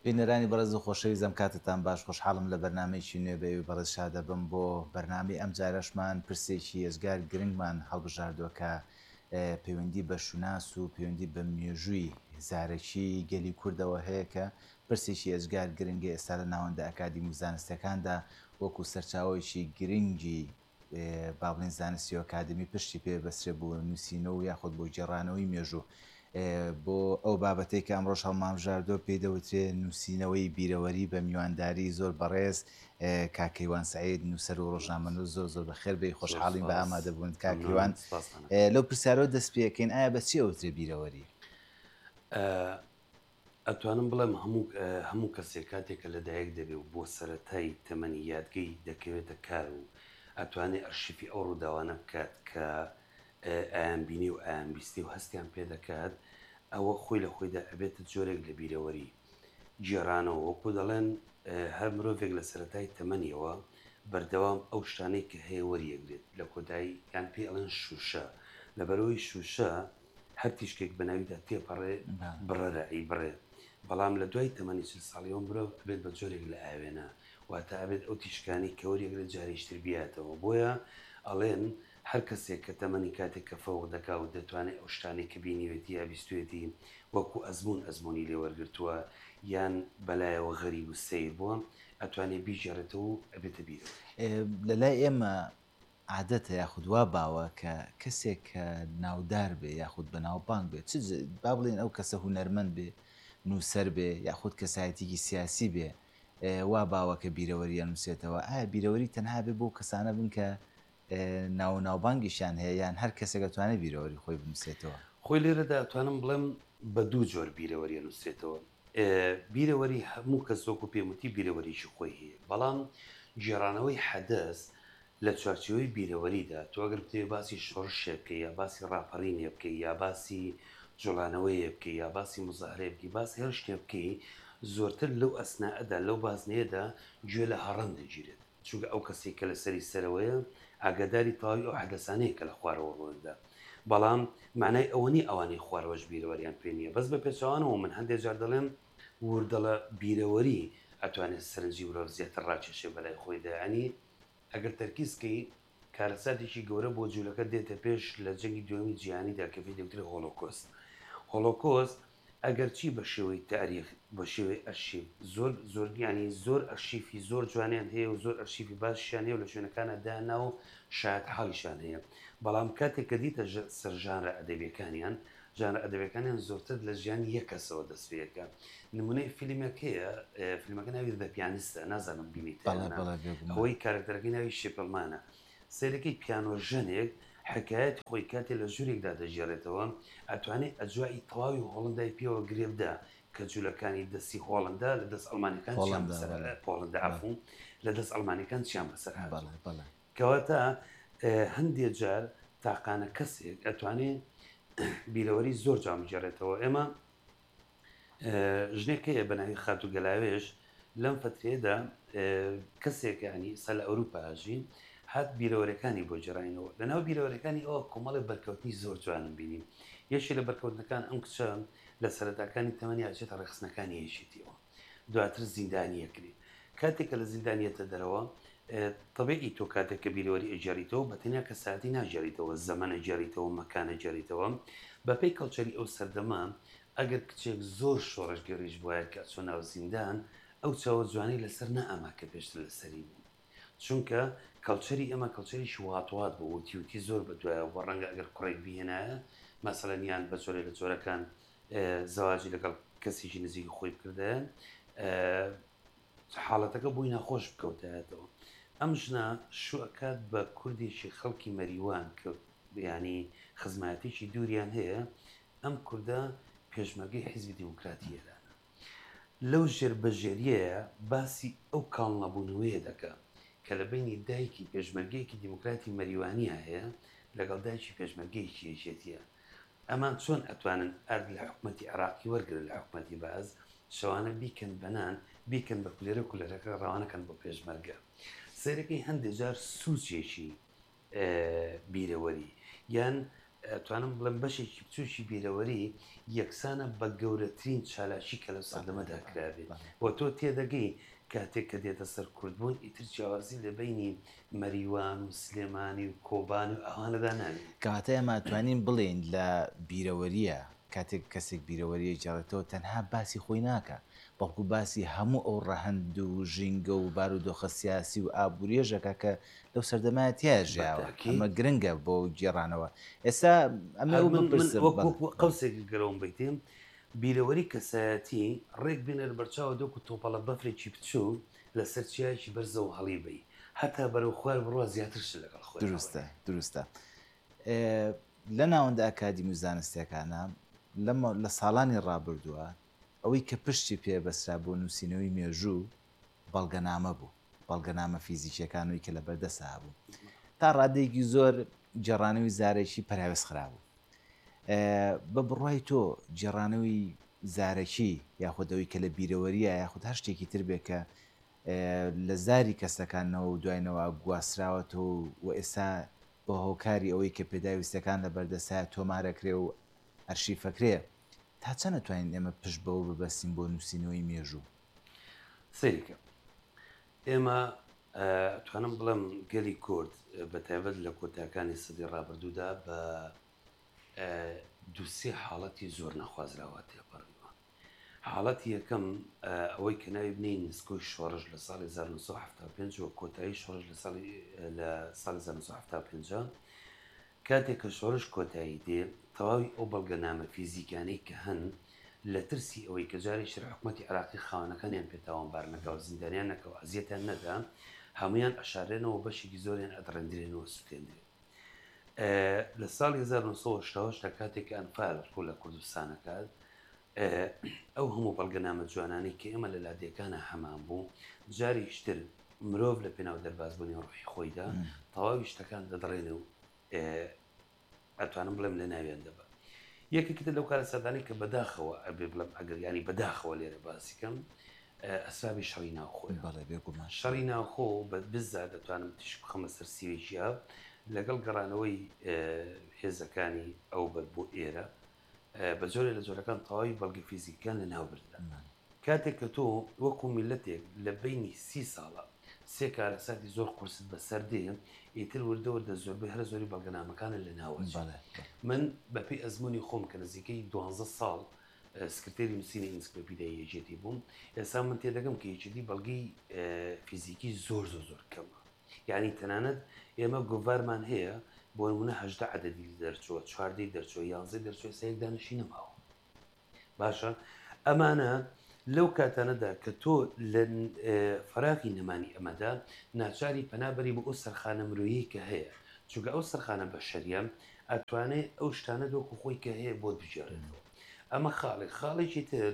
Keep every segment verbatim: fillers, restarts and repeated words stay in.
بینەرانی بەڕێز و خۆشەویستم کاتتان باش خۆشحاڵم لە بەرنمەیەکی نوێ بەوی بەڕێز شادەبم بۆ بەرنامی ئەم جارەشمان پرسێکی ێزگار گرنگمان هەڵبژاردووە کە پەیوەندی بە شوناس و پەیوەندی بە مێژووی زارەکی گەلی کوردەوە هەیە کە پرسێکی ئێزگار گرنگی ئێستا لە ناوەندە ئەکادیمی و زانستەکاندا وەکو سەرچاوەیەکی گرنگی با بڵین زانستی و ئەکادمی پشتی پێ بەسرێ بۆ نووسینەوە یاخود بۆ جێڕانەوەی مێژوو بۆ ئەو بابەتەی کە ئەمڕۆژ هەڵمامژاردۆ پێی دەوترێت نووسینەوەی بیرەوەری بە میوانداری زۆر بەڕێز کاکەیوان سەعید نووسەر و ڕۆژنامەنووس زۆر زۆر بەخێر بێی خۆشحاڵین بە ئامادەبوون کاکەیوان لەو پرسیارەوە دەست پێەکەین ئایا بەچی ئەوترێ بیرەوەری؟ ئەتوانم بڵێم هەموو هەموو کەسێک کاتێکە لەدایک دەبێ و بۆ سەرەتای تەمەنی یادگەی دەکەوێتە کار و ئەتوانێت ئەرشیفی ئەو ڕووداوانە بکات کە ئایانبینی و ئایانبیستی و هەستیان پێ دەکات ئەوە خۆی لە خۆیدا ئەبێتە جۆرێک لە بیرەوەری جێرانەوە وەکو دەڵێن هەر مرۆڤێک لە سەرەتای تەمەنیەوە بەردەوام ئەو شتانەی کە هەیە وەریەگرێت لە کۆتایی یان پێ ئەڵێن شوشە لەبەرەوەی شوشە هەر تیشکێک بەناویدا تێپەڕێ بڕەرەئی بڕێ بەڵام لە دوای تەمەنی چل ساڵیەوە مرۆڤ ئەبێت بە جۆرێک لە ئاوێنە واتە ئەبێت ئەو تیشکانی کە وەریەگرێت جاریشتر بیاتەوە بۆیە ئەڵێن هەر کەسێک کە تەمەنی کاتێک کە فەوق دەکا و دەتوانێت ئەو شتانێک کە بینیوێتی یا بیستوێتی وەکو ئەزمون ئەزمموی لێوەرگرتووە یان بەلایەوە غەریب و سیر بووە ئەتوانێت بیژێڕێتەوە و ئەبێتە بیرەوە. لە لای ئێمە عادەتە یاخود وا باوە کە کەسێک کە ناودار بێ یاخود بە ناوبانگ بێت چ با بڵێن ئەو کەسە هونەرمەند بێ نووسەر بێ یاخود کەسایەتێکی سیاسی بێ وا باوە کە بیرەوەریە نووسێتەوە ئایا بیرەوەری تەنها بێ بۆ کەسانە بن کە ناو ناوبانگیشان هەیە یان هەر کەسێک دەتوانێت بیرەوەری خۆی بنووسێتەوە؟ خۆی لێرەدا ئەتوانم بڵێم بە دوو جۆر بیرەوەریە نووسێتەوە. بیرەوەری هەموو کەس وەکو پێموتی بیرەوەریشی خۆی هەیە بەڵام گێڕانەوەی حەدەس لە چوارچەوەی بیرەوەریدا تۆ ئەگەر بتێ باسی شۆڕشێ بکەی یا باسی ڕاپەڕینێ بکەی یا باسی جوڵانەوەیە بکەی یا باسی مزاهرێ بکەی باسی هەر شتێ بکەی زۆرتر لەو ئەسنائەدا لەو بازنەیەدا گوێ لە هەڕەم دەگیرێت چونکە ئەو کەسێک کە لە سەری سەرەوەیە ئاگاداری تەواوی ئەو حەدەسانەیە کە لە خوارەوە ڕۆیدا بەڵام معنای ئەوەنی ئەوانەی خوارەوەش بیرەوەریان پێ نییە بەس بە پێچوانەوە من هەندێک جار دەڵێم وردەڵە بیرەوەری ئەتوانێت سەرنجی مرۆڤ زیاتر ڕاکێشێ بەلای خۆیدا ینی ئەگەر تەرکیزکەی کارەساتێکی گەورە بۆ جوولەکە دێتە پێش لە جەنگی دووەمی جیهانیدا کە پێی دەوترێت هۆلۆکۆست. هۆلۆکۆست ئەگەر چی بە شێوەی تاریخ بە شێوەی ئەرشیف زۆر زۆرگیانی زۆر ئەرشیفی زۆر جوانیان هەیە و زۆر ئەرشیفی باشیان هەیە و لە شوێنەکانە دانا و شایەت حاڵیشان هەیە بەڵام کاتێک کە دیتە سەر ژانرە ئەدەبیەکانیان ژانرە ئەدەبیەکانیان زۆرتر لە ژیانی یەک کەسەوە دەست پێەکە. نمونەی فیلمێک هەیە فیلمەکە ناوی دە پیانیستە نازانم بینیتەوەی کارکتەرەکەی ناوی شێپڵمانە سەرەکەی پیانۆژەنێک حکایەت خۆی کاتێ لە ژوورێکدا دەژێڕێتەوە ئەتوانێت ئەجوایی تەواوی هۆڵندای پێوە گرێبدا کە جوولەکانی دەستی هۆڵندا لە دەست ئەڵمانەکان پۆڵندا ئافون لە دەست ئەڵمانەکان چیان بەسەر کەواتە هەندێک جار تاقانە کەسێک ئەتوانێت بیرەوەری زۆر جامجارێتەوە. ئێمە ژنێکەیە بەناوی خاتو گەلاوێش لەم فترێدا کەسێک ینی سەل لە ئەوروپاژین هات بیرەوەریەکانی بۆ جێڕینەوە لەناو بیرەوەریەکانی ئەوە کۆمەڵی بەرکەوتنی زۆر جوانم بینیم. یەشی لە بەرکەوتنەکان ئەم کچە لە سەرەتاکانی تەمەنی ئاچێتە ڕێخستنەکانی هێشتیەوە دواتر زیندانیەکری کاتێکە لە زیندانیەتە دەرەوە طبیعی تۆ کاتێک کە بیرەوەری ئەجاریتەوە بەتەنیا کە ساعتی ناژێریتەوە زەمانە جاریتەوە مەکانە جاریتەوە بەپێی کەڵچەری ئەو سەردەما ئەگەر کچێک زۆر شۆڕش گەڕیش بواە کە چۆ ناو زیندان ئەو چاوە جوانی لەسەر نەئەما کە پێشتر لەسەری بوو چونکە کەڵچەری ئەمە کەڵچەری شواتوات بۆ وتی وتی زۆر بەدوایە بۆ ڕەنگە ئەگەر کوڕێک بهێنایە مەسەلەنیان بە جۆرە لە جۆرەکان زەواجی لەگەڵ کەسێکی نزیکی خۆی بکردیان حاڵەتەکە بووی ناخۆش بکەوتایەتەوە. ئەم ژنە شوەکات بە کوردێکی خەڵکی مەریوان کە ینی خزمەتێکی دووریان هەیە ئەم کووردە پێشمەرگەی حیزبی دیموکراتیەدانە لەو ژێربەژێریەیە باسی ئەو کاڵ نەبوونەوەیە دەکە کە لە بینی دایکی پێشمەرگەیەکی دیموکراتی مەریوانیە هەیە لەگەڵ دایکی پێشمەرگەیەکی هێژێتیە. ئەمان چۆن ئەتوانن ئەرد لە حکوومەتی عێراقی وەرگرن لە حکوومەتی باز شەوانە بیکەن بەنان بیکەن بە کولێرە کولەرەکە ڕەوانەکەن بۆ پێشمەرگە. سەرەکەی هەندێک جار سوچێکی بیرەوەری یان توانم بڵێم بەشێکی بچوشی بیرەوەری یەکسانە بە گەورەترین چالاشی کە لەو سەردەمەدا کرابێت بۆ تۆ تێدەگەی کاتێک کە دێتە سەر کوردبوون ئیتر جیاوازی لە بینی مەریوان و سلێمانی و کۆبان و ئەوانەدا ناوێت کەواتە ئێمە توانین بڵێن لە بیرەوەریە کاتێک کەسێک بیرەوەریە جێڕێتەوە تەنها باسی خۆی ناکە بەڵکو باسی هەموو ئەو ڕەهەند و ژینگە و بارودۆخە سیاسی و ئابوووریێژەکە کە لەو سەردەمایەتیا ژیاوە ئەمە گرنگە بۆ گێڕانەوە ئێستا ئەمە قەوسێک گەرەوم بیتیم بیرەوەری کەسایەتی ڕێک بینەر بەرچاوە دۆک و تۆپەڵە بەفرێکی بچوو لەسەر چیایکی بەرزە و هەڵی بی هەتا بەرەو خوار بڕوە زیاترش لەگەڵ خۆی دروستە دروستە لە ناوەندە ئاکادمی و زانستیەکانە لە ساڵانی ڕابردووە ئەوەی کە پشتی پێبەسرا بۆ نووسینەوەی مێژوو بەڵگەنامە بوو بەڵگەنامە فیزیکیەکانەوەی کە لە بەردەسا بوو تا ڕادێکی زۆر جێڕانەوەی زارێکی پەراوێز خرابوو بە بڕوای تۆ جێڕانەوەی زارەکی یاخودەوەی کە لە بیرەوەریە یاخود هەر شتێکی تر بێ کە لە زاری کەسەکانەوە و دوایەوە گواستراوەتەوە و ئێستا بۆ هۆکاری ئەوەی کە پێداویستەکان لە بەردەسای تۆمارەکرێ و ئەرشیفەکرێ تا چەند نتوانین ئێمە پشت بەوە ببەستین بۆ نووسینەوەی مێژوو سیرکە ئێمە توانم بڵم گەلی کورد بە تایبەت لە کۆتاکانی سەدی ڕابردوودا بە دووسێ حاڵەتی زۆر نەخوازراوە تێپەڕیوە حاڵەتی یەکەم ئەوەی کە ناوی بنین نسکۆی شۆڕش لە ساڵی هەزار و نۆ هەفتاد و پێنج و کۆتایی شۆڕش لە ساڵی هەزار و نۆ هەفتاد و پێنج کاتێک کە شۆڕش کۆتایی دێ تەواوی ئەو بەڵگەنامە فیزیکانەی کە هەن لە ترسی ئەوەی کە جاری شر حکوومەتی عراقی خاوەنەکانیان پێتاوانبار نەکەوە زیندانیان نەکەوە ئەزیەتیان نەدا هەمویان ئەشارێنەوە بەشێکی زۆریان ئەدڕەندرێنەوە سوتێندرێت لە ساڵی هەزار و نۆ هەشتا و هەشت کاتێک ئەنفال ڕوو لە کوردستانەکات ئەو هەموو بەڵگەنامە جوانانی کە ئێمە لە لادیەکانە هەمان بوو جاریشتر مرۆڤ لە پێناو دەربازبوونی ڕوحی خۆیدا تەواوی شتەکان دەدڕێنە و ئەتوانم بڵێم لە ناویان دەبە یەکێکتر لەو کارە سەردانی کە بەداخەوە ئەبێ بڵم ئەگەر ینی بەداخەوە لێرە باسیکەم ئەسبابی شەڕی ناوخۆی شەڕی ناوخۆ بە بزا دەتوانم تیش بخەمە سەر سیوێکیە لەگەڵ گەڕانەوەی هێزەکانی ئەو بەر بۆ ئێرە بە جۆرە لە جۆرەکان تەواوی بەڵگە فیزیکیان لە ناوبردا کاتێک کە تۆ وەکو میلەتێک لە بینی سی ساڵە سێ کارەساتی زۆر قورست بەسەردێ ئیتر وردەوردە زۆربەی هەر زۆری بەڵگەنامەکانە لە ناوە من بەپی ئەزمموی خۆم کە نزیکەی دوانزە ساڵ سکرتێری نووسینی ئینسکلۆپیدیای یەکێتی بووم ئێستا من تێدەگەم کە یەکێتی بەڵگەی فیزیکی زۆر زۆر زۆر کەمە یعنی تەنانەت ئێمە گۆڤارمان هەیە بۆ نمونە هەژدە عەدەدی دەرچووە چواردەی دەرچووە یانزەی دەرچووە سەیەک دانیشی نەماوە باشە ئەمانە لەو کاتانەدا کە تۆ لە فەراقی نەمانی ئەمەدا ناچاری پەنابەری بۆ ئەو سەرخانە مرۆیی کە هەیە چونکە ئەو سەرخانە بە شەریان ئەتوانێت ئەو شتانە دۆکو خۆی کە هەیە بۆ بژێڕێتەوە ئەمە خاڵێک خاڵێکی تر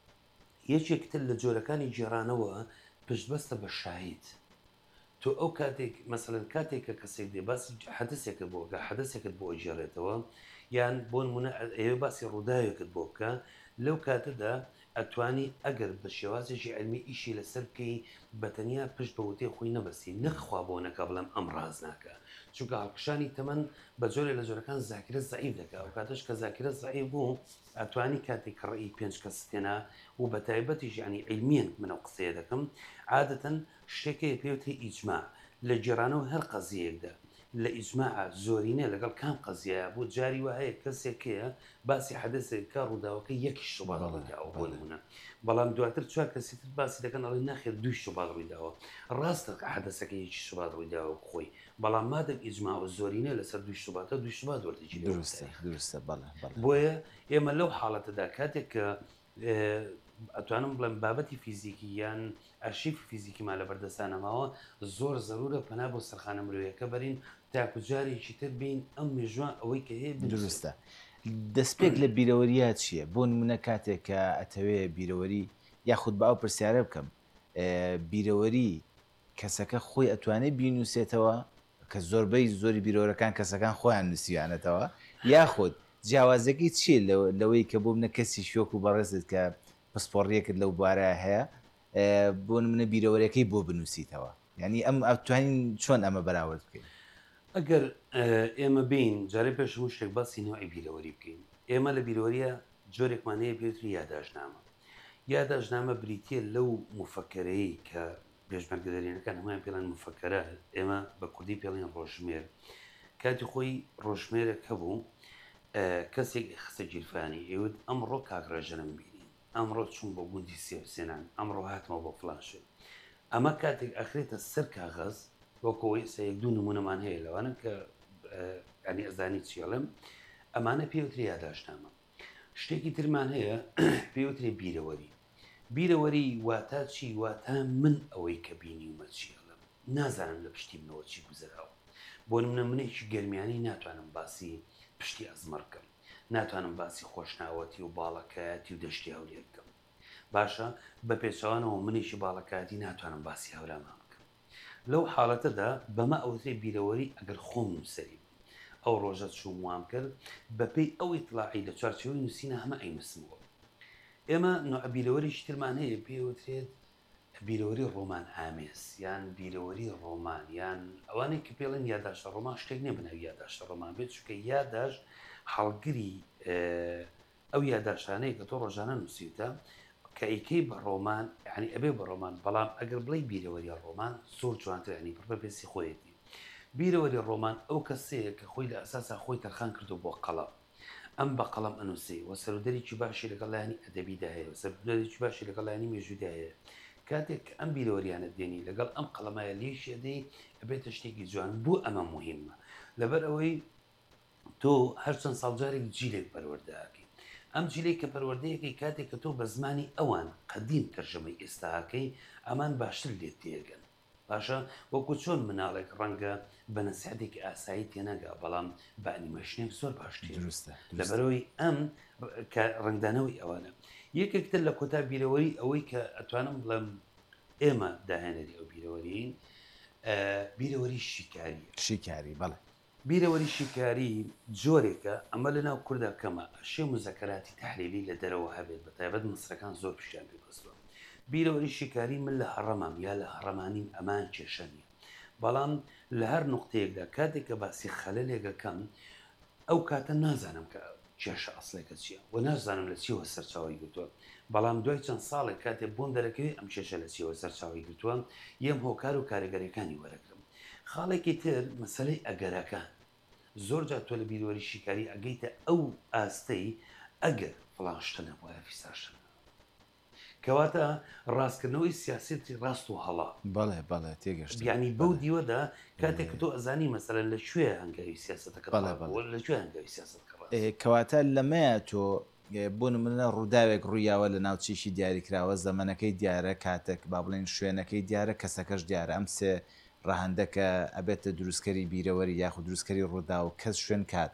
یەکێکتر لە جۆرەکانی جێرانەوە پشتبەستە بە شاهید تۆ ئەو کاتێک مەسەلەن کاتێک کە کەسێک دێ باسی حەدەسێکت بۆکە حەدەسێکت بۆ جێڕێتەوە یان بۆ نمونە ئێوە باسی ڕووداوێکت بۆ بکە لەو کاتەدا ئەتوانی ئەگەر بە شێوازێکی علمی ئیشی لەسەر بکەی بەتەنیا پشت بە وتێ خۆی نەبەستی نەخوا بۆ نەکە بڵێم ئەم ڕاز ناکە چونکە هەڵکشانی تەمەن بە جۆرێ لە جۆرەکان زاکرە زەعیف دەکات و کاتەش کە زاکرە زەعیف بوو ئەتوانی کاتێک ڕێی پێنج کەس تێنا و بە تایبەتیش ینی علمیان منە قسەیە دەکەم عادەتەن شتێکەیە پێوتێ ئیجماع لە جێرانەوە هەر قەزیەکدا لە ئیجماع زۆرینە لەگەڵ کام قەزیایە بۆ جاری وهەیە کەسێکەیە باسی حەدەسێک کە ڕووداوەکە یەکی شوبات ڕوویداوە بۆ نمونە بەڵام دواتر چوار کەسی تر باسی دەکەن ئەڵێ ناخێت دوی شوبات ڕوویداوە ڕاستە حەدەسەکە یەکی شوبات ڕوویداوە خۆی بەڵام مادەم ئیجماع و زۆرینە لەسەر دوی شوباتە دوی شوبات وەرتێکی درستە درستە بەڵێ بۆیە ئێمە لەو حاڵەتەدا کاتێک کە ئەتوانم بڵێم بابەتی فیزیکی یان ئەرشیفی فیزیکیمان لە بەردەستانەماوە زۆر زەرورە پەنا بۆ سەرخانە مرۆیەکە بەرین تاکوجارێکی تر بین ئەم مێژوان ئەوەی کە هەیە درستە دەستپێک لە بیرەوەریە چییە بۆ نمونە کاتێک کە ئەتەوێ بیرەوەری یاخود بە ئەو پرسیارە بکەم بیرەوەری کەسەکە خۆی ئەتوانێت بینوسێتەوە کە زۆربەی زۆری بیرۆرەکان کەسەکان خۆیان نووسیانەتەوە یاخود جیاوازەکەی چیە لەوەی کە بۆ منە کەسی شۆک و بەڕێزت کە پسپۆڕیەکت لەو بارە هەیە بۆ منە بیرەوەریەکەی بۆ بنووسیتەوە یعنی ئەم ئەتوانین چۆن ئەمە بەراورد بکەین ئەگەر ئێمە بین جارێ پێش هەموو شتێک باسی نوعی بیرەوەری بکەین ئێمە لە بیرەوەریە جۆرێکمانەیە پێوتری یادداشتنامە یادداشتنامە بریتە لەو مفەکەرەیە کە پێشمەرگەدەرێنەکان هەمویان پێڵەن مفەکەرە ئێمە بە کوردی پێڵێن ڕۆژمێر کاتی خۆی ڕۆژمێرە هەبوو کەسێک خسە گیرفانی ئێوت ئەمڕۆ کاکڕێژەرم بینین ئەمڕۆ چوون بۆ گوندی سێوسێنان ئەمڕۆ هاتمەوە بۆ فلاشێت ئەمە کاتێک ئەخرێتە سەر کاغەز وەکەوەی سەیەک دوو نمونەمان هەیە لەوانە کە ئەنی ئەزانی چیڵم ئەمانە پێوتری یادداشتنامە شتێکی ترمان هەیە پێوتری بیرەوەری بیرەوەری واتە چی واتە من ئەوەی کە بینی ومە چیڵم نازانم لە پشتی منەوە چی گوزراوە بۆ منە منێکی گەرمیانی ناتوانم باسی پشتی ئەزمەرکەم ناتوانم باسی خۆشناوەتی و باڵەکایەتی و دەشتی هەولێر بکەم باشە بە پێچوانەوە منێکی باڵەکاتی ناتوانم باسی هەورامان بکەم لەو حاڵەتەدا بەمە ئەوترێ بیرەوەری ئەگەر خۆم نووسری ئەو ڕۆژە چوم وام کرد بەپێی ئەوی تڵاعی لە چارچەوەی نووسینە هەمە ئەیمسمەوە ئێمە نوع بیرەوەریش ترمان هەیە پێوترێت بیرەوەری ڕۆمان ئامێز یان بیرەوەری ڕۆمان یان ئەوانەی کە پێڵێن یادداشتە ڕۆمان شتێک نیە بنەوی یادداشتە ڕۆمان بێت چونکە یادداشت هەڵگری ئەو یادداشتانەیە کە تۆ ڕۆژانە نووسیتە کە ئیکەی بە ڕۆمان یعنی ئەبێ بە ڕۆمان بەڵام ئەگەر بڵێ بیرەوەری ڕۆمان زۆر جوانتر ینی پڕ بە پێسی خۆیەتی بیرەوەری ڕۆمان ئەو کەسەیە کە خۆی لە ئەساسا خۆی تەرخان کردو بۆ قەڵەم ئەم بە قەڵەم ئەنووسی و سەرودەرێکی باشی لەگەڵیانی ئەدەبیدا هەیە و سەرودەرێکی باشی لەگەڵیانی مێژوودا هەیە کاتێک ئەم بیرەوەریانە دێنی لەگەڵ ئەم قەڵەمایە لێشێدەی ئەبێتە شتێکی جوان بوو ئەمە مهمە لەبەر ئەوەی تۆ هەر چەند ساڵجارێک جیلێک پەروەردەکەی ئەم جیلێک کە پەروەردەیەکەی کاتێک کە تۆ بە زمانی ئەوان قەدیم تەرجەمەی ئێستاکەی ئەمان باشتر لێت تێگەن باشە وەکو چۆن مناڵێک ڕەنگە بە نەسیحەتێکی ئاسایی تێنەگا بەڵام بەنیمەشنێک زۆر باشتر لەبەرەوەی ئەم ڕنگدانەوەی ئەوانە یەکێکتر لە کۆتا بیرەوەری ئەوەی کە ئەتوانم بڵم ئێمە داهێنەری ئەو بیرەوەرین بیرەوەری شیکاری شیکاری بەڵێ بیرەوەری شیکاری جۆرێکە ئەمە لە ناو کووردا کەمە ئەشێ مزەکەراتی تەحلیلی لە دەرەوە هەبێت بە تایبەت مسرەکان زۆر پیشیان پێبەستوە بیرەوەری شیکاری من لە هەڕەمام یا لە هەڕەمانیم ئەمان کێشە نیە بەڵام لە هەر نقطەیەکدا کاتێک کە باسی خەلەلێکەکەم ئەو کاتە نازانم کە کێشە ئەسڵێکە چییە و نازانم لە چیوە سەرچاوی گرتووە بەڵام دوای چەند ساڵێک کاتێک بۆم دەرەکەوێت ئەم کێشە لە چیوە سەرچاوی گرتووە یەم هۆکار و کارەگەریەکانی وەرەگرم خاڵێکی تر مەسەلەی ئەگەرەکان زۆر جا تۆ لە بیرەوەری شیکاری ئەگەیتە ئەو ئاستەی ئەگەر فڵانشتە نەبووە فیساشن کەواتە ڕاستکردنەوەی سیاسەتی ڕاست و هەڵا بەڵێ بەڵێ تێگەشت ینی بەو دیوەدا کاتێک کە تۆ ئەزانی مەسەرەن لە کوێ هەنگاوی سیاسەتەکە لە کوێ هەنگاوی سیاست کەواتە لەمەیە تۆ بۆ منە ڕووداوێک ڕوویاوە لە ناوچیشی دیاریکراوە زەمانەکەی دیارە کاتێک با بڵێن شوێنەکەی دیارە کەسەکەش دیارە ئەم سێ ڕەهندەکە ئەبێتە دروستکەری بیرەوەری یاخود دروستکەری ڕوودا و کەس شوێن کات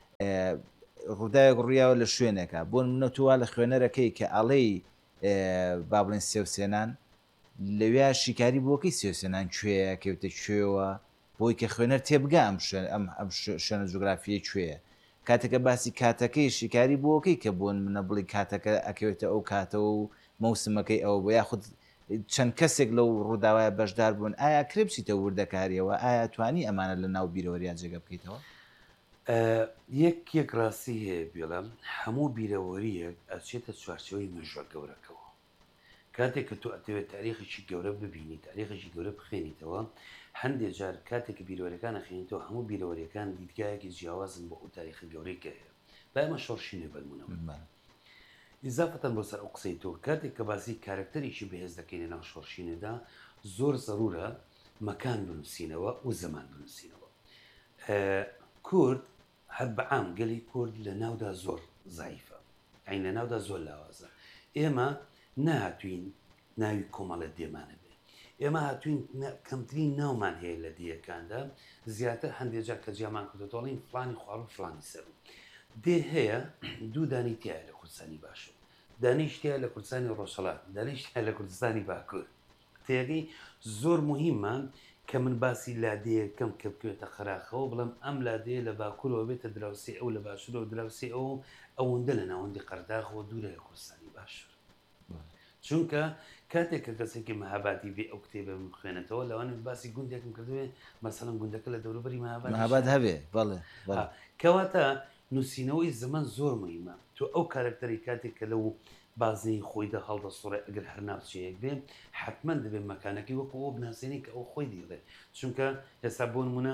ڕووداوێک ڕوویاوە لە شوێنێکە بۆ منە تووا لە خوێنەرەکەی کە ئەڵەی با بڵێن سێوسێنان لەوێ شیکاری بۆکەی سێوسێنان کوێیە کەوتە کوێوە بۆی کە خوێنەر تێبگا ئەم ئەم شوێنە جوگرافیە کوێیە کاتێکە باسی کاتەکەی شیکاری بۆکەی کە بۆن منە بڵی کاتەکە ئەکەوێتە ئەو کاتە و مەوسمەکەی ئەوە بۆ یاخود چەند کەسێک لەو ڕووداوایە بەشدار بوون ئایا کرێپچیتە وردەکاریەوە ئایا توانی ئەمانە لە ناو بیرەوەریان جێگە بکەیتەوە یەک یەک ڕاستی هەیە بێڵم هەموو بیرەوەریەک ئەچێتە چوارچەوەی مێژوە گەورەکەەوە کاتێک کە تۆ ئەتەوێت تاریخێکی گەورە ببینی تاریخێکی گەورە بخێنیتەوە هەندێک جار کاتێک کە بیرەوەریەکانە خێنیتەوە هەموو بیرەوەریەکان دیدگایەکی جیاوازن بۆ ئەو تاریخی گەورەیکە هەیە با ئەمە شۆڕشینە بەرمونەوە ئیزافەتەن بۆ سەر ئەو قسەی تۆ کاتێک کە باسی کارکتەرێکی بەهێز دەکەینە ناو شۆڕشینەدا زۆر زەرورە مەکان بنووسینەوە و زەمان بنووسینەوە کورد هەر بەعام گەلی کورد لە ناودا زۆر زایفە ئەین لە ناودا زۆر لاوازە ئێمە نهاتوین ناوی کۆمەڵە دێمانە بێ ئێمە هاتوین کەمترین ناومان هەیە لە دیەکاندا زیاتر هەندێک جار کە جیامان کردۆڵین فلانی خوارد و فلانی سەر دێ هەیە دوو دانی تایە لە کوردستانی باشوور دانیشتیا لە کوردستانی ڕۆژهەڵات دانیشتیا لە کوردستانی باکوور تێگەی زۆر مهمە کە من باسی لادەیەکەم کە بکوێتە خراخەوە بڵم ئەم لادەیە لە باکوورەوە بێتە دراوسی ئەو لە باشوورەوە دراوسی ئەو ئەوەندە لە ناوەندی قەرداغەوە دوورە لە کوردستانی باشوور چونکە کاتێک کە کەسێکی مەهاباتی بێ ئەو کتێبە خوێنێتەوە لەوانێ باسی گوندێکم کردوێ مەسەڵەن گوندەکە لە دەوروبەری مەهاباد هەبێ بەڵێ کەواتە نووسینەوەی زەمان زۆر مهمە تۆ ئەو کارکتەری کاتێک کە لەو بازنەی خۆیدا هەڵدە سوڕێ ئەگەر هەر ناوچەیەک بێ حتمما دەبێت مەکانەکەی وەکو ئەو بناسیێنی کە ئەو خۆی دیڵێ چونکە ئێستا بۆ نمونە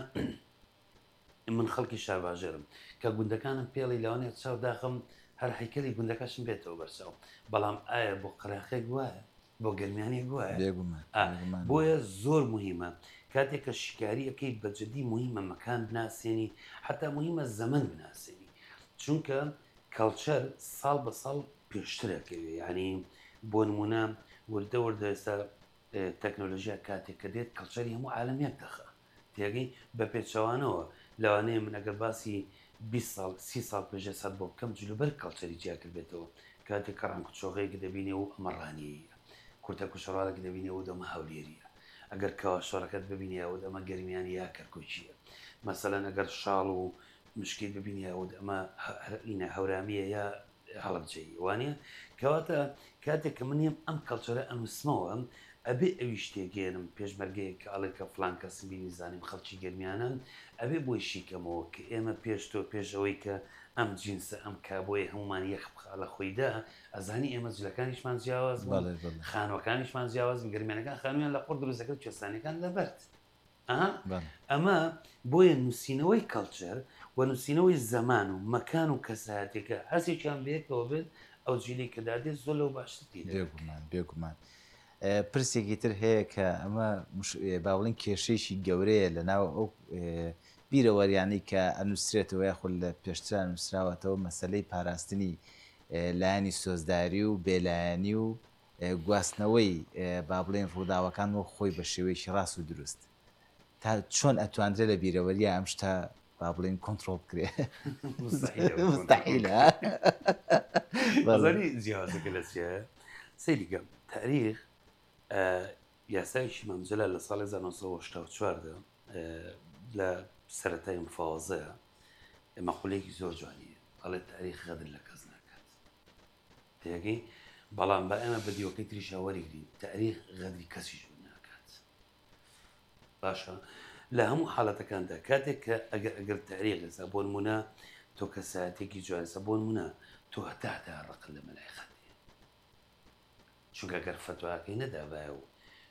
من خەڵکی شارباژێرم کە گوندەکانم پێڵی لەوانێ چاو داخم هەر هەیکەلی گوندەکەشم بێتەوە بەرچاو بەڵام ئایا بۆ قەراخێک وایە بۆ گەرمیانی گوایە بۆیە زۆر مهمە کاتێک کە شیکاری ئەەکەیت بەجددی مهمە مەکان بناسیێنی حتا مهمە زەمن بناسیێنی چونکە کەڵچەر ساڵ بە ساڵ پێشترەکەوێ ینی بۆ نمونە وردە وردە ئێستا تەکنۆلۆژیا کاتێک کە دێت کەڵچەری هەموو عالەمیەک دەخە تێگەی بە پێچەوانەوە لەوانەیە من ئەگەر باسی بیست ساڵ سی ساڵ پێشە سەد بۆ بکەم جلوبەر کەڵچەری جیا کردێتەوە کاتێک کە ڕانکوچۆغەیەک دەبینێ و ئەمەڕانیەیە کورتە کوشەڕالێک دەبینێ و دەمە هەولێریە ئەگەر کەوا شۆڕەکەت ببینیەوە دەمە گەرمیانی یا کەرکۆچیە مەسەلەن ئەگەر شاڵ و مشکیت ببینیەوە ئەمە ئینە هەورامیە یا هەڵبجەی وانە کەواتە کاتێک کە منیم ئەم کەڵچەرە ئەنووسمەوە ئەبێ ئەوی شتێگەێنم پێشمەرگەیە کە ئەڵێ کە فلان کەسم بینی زانیم خەڵکی گەرمیانن ئەبێ بۆی شیکەمەوە کە ئێمە پێش تۆ پێشەوەی کە ئەم جینسە ئەم کابۆی هەمومان یەک لە خۆیدا ئەزانی ئێمە جلەکانیشمان جیاواز خانوەکانیشمان جیاواز گەرمێنەکان خانویان لە قڕ دروستەکە کوێستانەکان لەبەرد ئەمە بۆیە نووسینەوەی کەڵچەر و نووسینەوەی زەمان و مەکان و کەساتێکە هەرسێکیان بێتەوە بێت ئەو جیلی کە دادێت زۆر لەو باشتری بێگومان بێگومان پرسێکی تر هەیە کە ئەمە باوڵین کێشەیەکی گەورەیە لە ناو ئەو بیرەوەریانی کە ئەنووسرێتەوە یاخود لە پێشتران نووسراوەتەوە مەسلەی پاراستنی لایانی سۆزداری و بێلایانی و گواستنەوەی با بڵێن ڕووداوەکان و خۆی بە شێوەیەکی ڕاست و دروست تا چۆن ئەتوانرێت لە بیرەوەریە ئەم شتا با بڵێن کۆنتترۆل بکرێ مستحیلە جیازەکە لە چیە سەیریگەم تاریخ یاسایشی مەمجلە لە ساڵی هەزار و نۆ سەد و هەشتا و چوار لە سەرەتای مفاوەزەیە مەقولەیەکی زۆر جوانیە ئەڵێ تاریخ غەدر لە کەس ناکات تێگەی بەڵام بە ئێمە بە دیوەکەی تریشا وەریگرین تاریخ غەدری کەسیش ناکات باشە لە هەموو حاڵەتەکاندا کاتێک کە ئەگەر ئەگەر تاریخ لەسا بۆ نمونە تۆ کەسایەتێکی جوانسە بۆ نمونە تۆ هەتا هەتا ڕقل لە مەلای خەتێ چونکە گەر فتواکەی نەدابایە و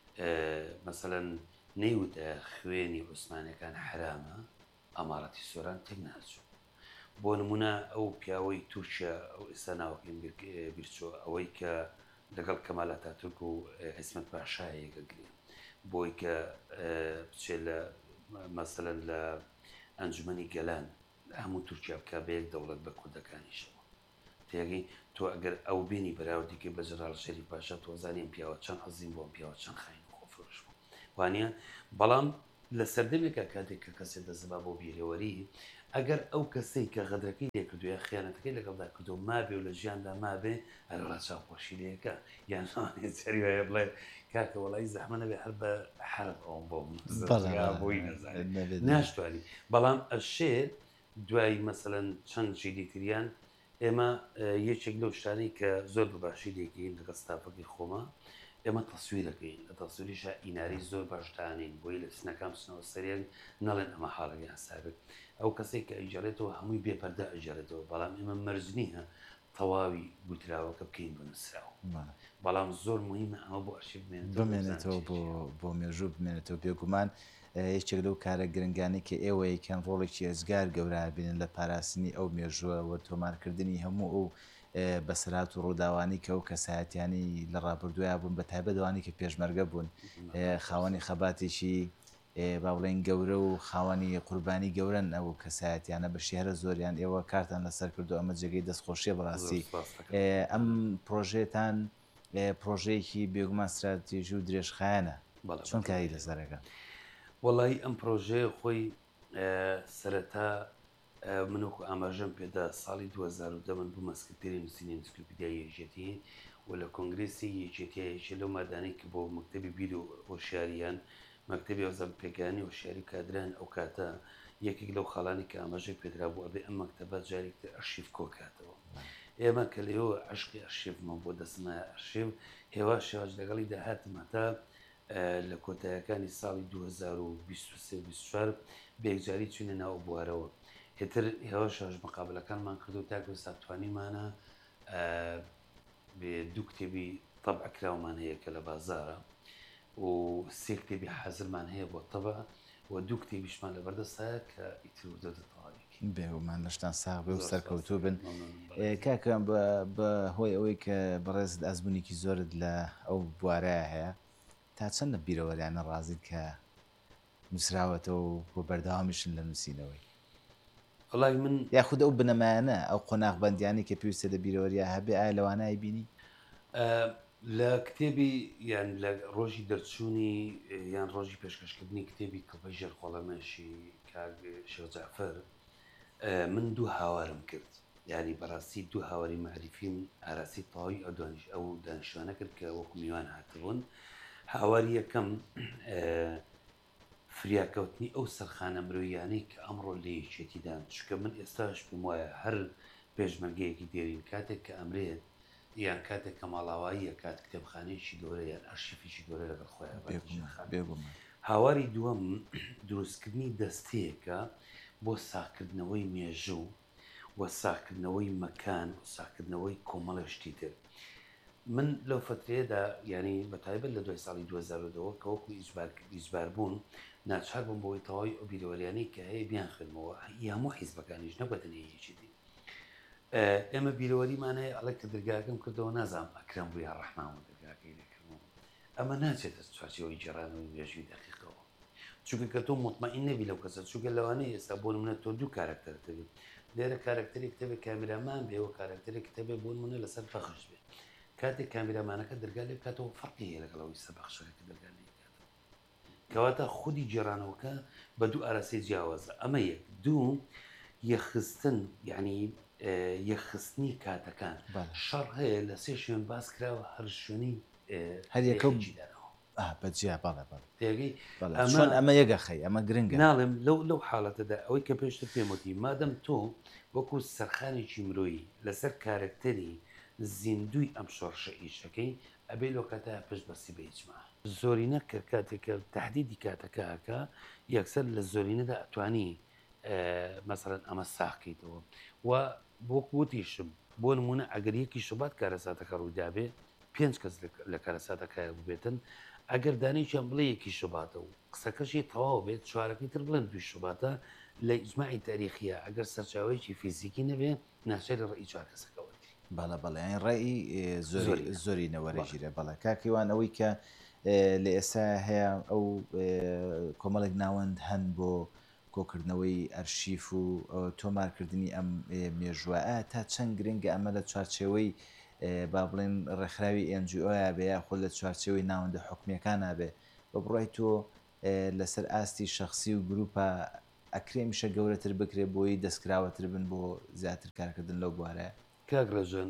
مەسەلەن نەیوتە خوێنی عوسمانەکان حرامە ئەماڕەتی سۆران تێک ناچوو بۆ نمونە ئەو پیاوەی تووشە ئەو ئێستا ناوەکەین بیرچۆ ئەوەی کە لەگەڵ کەمال ئاتاتورک و عیسمەت پاشایەکە گرێ بۆی کە بچێت لە مەسەلەن لە ئەنجومەنی گەلان هەموو تورکیا بکە بە یەک دەوڵەت بە کوردەکانیشەوە تێگەی تۆ ئەگەر ئەو بینی بەراوردیکە بە جەنرال شەریف پاشا تۆزانیم پیاوە چەند حەزیم بۆم پیاوە چەند خاین و خۆفرۆش بوو وانە بەڵام لە سەردەمێکە کاتێک کە کەسێک دەزەبا بۆ بیرەوەری ئەگەر ئەو کەسەی کە غەدرەکەی لێکردووە خیانەتەکەی لەگەڵدا کردو مابێ و لە ژیاندا مابێ هەروەڵا چاوپۆشی لەکە یان جەری وایە بڵێ کاکە وەڵی زەحمە نەبێ هەر بە حرب ئەوم بۆ بۆی نەزانێت ناشتوانی بەڵام ئەشێر دوای مەسەلەن چەند جیلیتریان ئێمە یەکێک لەو شتانەی کە زۆر بەباشی لێکین لەگە ستافەکەی خۆمە ئێمە تەسویرەکەین لە تەسووریشە ئیناری زۆر باشدانین بۆی لە سنەکان سنەوە سەرێن نەڵێن ئەمە حاڵەکە هەسابێت ئەو کەسێک کە ئەیجارێتەوە هەمووی بێپەردە ئەجارێتەوە بەڵام ئێمە مەرجنیە تەواوی گوتراوەکە بکەین بە نووسراوە بەڵام زۆر مهمە ئەمە بۆ ئەرشیف بمێنێتەوە بۆ بۆ مێژوو بمێنێتەوە بێگومان هیچێک لەو کارە گرنگانی کە ئێوە یەکەن ڕۆڵێکی ئێزگار گەورە بینن لە پاراستنی ئەو مێژووە وەرتۆمارکردنی هەموو ئەو بەسەرات و ڕووداوانی کە ئەو کەسایەتیانی لە ڕابردووە بوون بە تایبەتەوانی کە پێشمەرگە بوون خاوەنی خەباتێکی با بڵێن گەورە و خاوەنی قوربانی گەورن ئەو کەسایەتیانە بە شێرە زۆریان ئێوە کارتان لەسەر کردو ئەمە جێگەی دەستخۆشیە بەڕاستی ئەم پرۆژێتان پرۆژەیەکی بێگومان استراتێژی و درێژخایەنە چۆن کاری لەسەرەکە وەڵی ئەم پرۆژەیە خۆی سەرەتا منوەکو ئاماژەم پێدا ساڵی دوو هەزار و دە من بوو مەسکرتێری نووسینی ئەنسیکلۆپیدیای یەکێتی و لە کۆنگرێسی یەکێتیایەکی لەو مادانەی کە بۆ مەکتەبی بیر و هۆشیاریان مەکتەبی وەزارە پێگانی هۆشیاری کادران ئەو کاتە یەکێک لەو خاڵانی کە ئاماژەی پێدرا بوو ئەبێ ئەم مەکتەبە جارێکتر ئەرشیف کۆکاتەوە ئێمە کە لێەوە عشقی ئەرشێفمان بۆ دەستمە ئەرشێف هێوا شێواش لەگەڵی داهاتمەتە لە کۆتایەکانی ساڵی دوو هەزار و بیست و سێ بیست و چوار بێکجاری چوونە ناو بوارەوە هێتر هێوا شاش مقابلەکانمان کردو تاکو ساتوانیمانە بێ دوو کتێبی طەبعکراومان هەیە کە لە بازارە و سێ کتێبی حەزرمان هەیە بۆ طەبع و دوو کتێبیشمان لەبەردەستە کە ئیتر وردەدە تەواوێکی بێومان لەشتان ساغ بێ و سەرکەوتوو بن کاکەم بە هۆی ئەوەی کە بەڕێزت ئەزمونێکی زۆرت لە ئەو بوارەیە هەیە تا چەند لە بیرەوەریانە ڕازیت کە نووسراوەتەوە و بۆ بەردەوامیشن لە نووسینەوەی وڵای من یاخود ئەو بنەمایانە ئەو قۆناغبەندیانی کە پێویستە لە بیرەوەریە هەبێ ئایا لەوانای بینی لە کتێبی یان لە ڕۆژی دەرچوونی یان ڕۆژی پێشکەشکردنی کتێبی کڵبەی ژێرخۆڵەمەشی کاک شێخ جەعفەر من دوو هاوارم کرد یعنی بەڕاستی دوو هاواری معریفیم ئاراسی تەواوی ئەو دانیش ئەو دانیشتوانە کرد کە وەکو میوان هاتبوون هاواری یەکەم فریاکەوتنی ئەو سەرخانە مرۆیانەی کە ئەمڕۆ لە یەکێتیدان چکە من ئێستاش پێم وایە هەر پێشمەرگەیەکی دێرین کاتێک کە ئەمرێت یان کاتێک کە ماڵاواییە کات کتێبخانەیەکی گەورە یان ئەرشیفێکی گەورە لەگەڵ خۆیان هاواری دووەم دروستکردنی دەستەیەکە بۆ ساکردنەوەی مێژوو وە ساکردنەوەی مەکان و ساکردنەوەی کۆمەڵە شتی تر من لەو فترەیەدا ینی بەتایبەت لە دوای ساڵی دوو هەزار و دو کە وەکو ئیجبار بوون ناچار بووم بەوەی تەواوی ئەو بیرەوەریانەی کە هەیە بیان خوێنمەوە هەموو حیزبەکانیش نەبەتەنەیەکی دی ئێمە بیرەوەریمان هەیە ئەڵێ کە دەرگاکەم کردەوە نازانم ئەکرم بوو یا ڕەحمان و دەرگاکەی دەکردەوە ئەمە ناچێتە چوارچێوەی جێرانەوەی مێژووی دەقیقەوە چونکە کە تۆ مطمئین نەبی لەو کەسە چونکە لەوانەیە ئێستا بۆ نمونە تۆ دوو کارکتەرت بێت لێرە کارکتەری کتێبێک کامێرامان بێەوە کارکتەری کتێبێ بۆ نمونە لەسەر بەخش بێت کاتێک کامێرامانەکە دەرگا لێ بکاتەوە فەرقی هەیە لەگەڵەوەی سەبەخشەکە دەرگا لێ بکاتەوە کەواتە خودی جێرانەوەکە بە دوو ئاراسی جیاوازە ئەمە یەک دوو یەخستن یعنی یەخستنی کاتەکان شەڕ هەیە لە سێ شوێن باس کراوە هەر شوێنی هەر یەکەم بەجیا باڵێ تێگەی ئەمە ئەمە یەگەخەی ئەمە گرنگە ناڵێم لەو لەو حاڵەتەدا ئەوەی کە پێشتر پێموتی مادەم تۆ وەکو سەرخانێکی مرۆیی لەسەر کارکتەری زیندوی ئەم شۆڕشە ئیشەکەی ئەبێ لۆکاتە پشت بەسی بە هیچما زۆرینە کە کاتێکە تهدیدی کاتەکەکە یەکسەر لە زۆرینەدا ئەتوانی مەسەرەن ئەمە ساقیتەوە و بۆ قوتیشم بۆ نمونە ئەگەر یەکی شوبات کارەساتەکە ڕوودابێ پێنج کەس لە کارەساتەکە ببێتن ئەگەر دانیشیان بڵێ یەکی شوباتە و قسەکەشی تەواو بێت چوارەکەی تر بڵێن دوی شوباتە لە ئیجماعی تاریخیە ئەگەر سەرچاوەیەکی فیزیکی نەبێ ناچاری ڕێی چوار کەسەکەەوە بەڵە بەڵێ ڕێی زۆری نەوەرەژیرە بەڵە کاکیوانەوەی کە لە ئێستا هەیە ئەو کۆمەڵێک ناوەند هەن بۆ کۆکردنەوەی ئەرشیف و تۆمارکردنی ئەم مێژوایە تا چەند گرنگە ئەمە لە چوارچێوەی با بڵێن ڕێکخراوی ئێن جی ئۆیە بێ خۆ لە چوارچێوەی ناوەندە حکومیەکان نابێ بە بڕای تۆ لەسەر ئاستی شخصی و گروپە ئەکرێمیشە گەورەتر بکرێت بۆی دەستکراوەتر بن بۆ زیاتر کارکردن لەو بوارە کاگڕەژن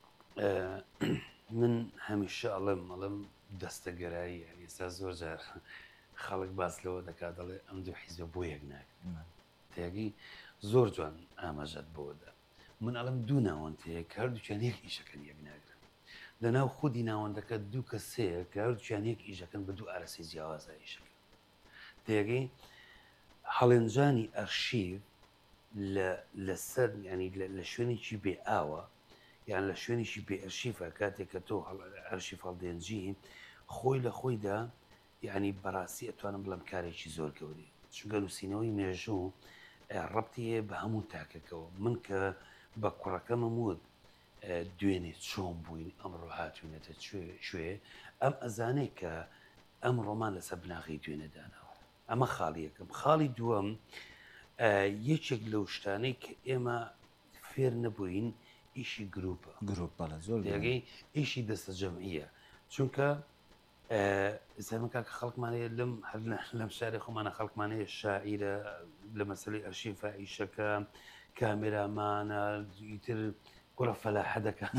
من هەمیشە ئەڵێم مەڵم دەستەگەرایی ئێستا زۆر جار خەڵک باس لەوە دەکات دەڵێ ئەم دوو حیزبە بۆ یەک ناکرێت تێگی زۆر جوان ئاماژەت بۆدا من ئەڵم دوو ناوەندەیە کە هەردووچیان یەک ئیشەکەن یەک ناگرن لەناو خودی ناوەندەکە دوو کەسەیە کە هەردووچیان یەک ئیشەکەن بە دوو ئارەسی جیاوازە ئیشەکەن تێگەی هەڵێنجانی ئەرشیف لەسەر ینی لە شوێنێکی بێ ئاوە یان لە شوێنێکی بێ ئەرشیفە کاتێک کە تۆ ئەرشیف هەڵدێنجی خۆی لە خۆیدا یعنی بەڕاستی ئەتوانم بڵم کارێکی زۆر گەوری چونکە نووسینەوەی مێژوو ڕەبتی هەیە بە هەموو تاکەکەەوە من کە بە کوڕەکەمم وت دوێنێ چۆن بووین ئەمڕۆ هاتوونەتە شوێ ئەم ئەزانەی کە ئەم ڕۆمان لەسەر بناغی دوێنەدانەوە ئەمە خاڵیەکەم خاڵی دووەم یەکێک لەو شتانەی کە ئێمە فێر نەبووین ئیشی گروپە گروپ بەڵە زۆر دەگەی ئیشی دەستە جەمعیە چونکە زەمەکە کە خەڵکمانەیە لەم لەم شارێ خۆمانە خەڵکمانەیە شاعیرە لە مەسەلەی ئەرشیفە ئیشەکە کامێرامانە ئیتر کوڕە فەلاحە دەکات